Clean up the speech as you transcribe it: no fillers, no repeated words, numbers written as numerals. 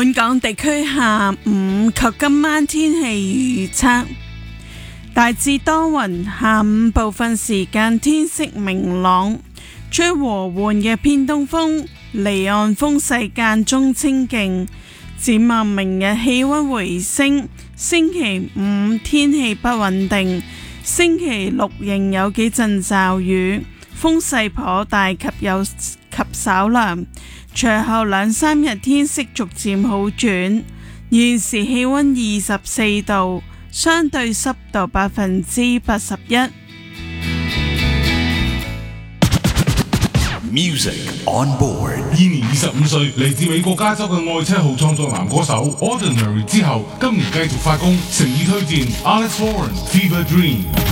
本港地區下午及今晚天氣預測，大致多雲，下午部分時間天色明朗，吹和緩嘅偏東風，離岸風勢間中清勁。展望明日氣溫回升，星期五天氣不穩定，星期六仍有幾陣驟雨，風勢頗大及稍涼。隨後兩三日天色逐漸好轉。現時氣溫24度，相對濕度81%。 Music on board。 現年25歲，嚟自美國加州嘅愛車號創作男歌手 Ordinary 之後，今年繼續發功，誠意推薦 Alex Warren Fever Dream。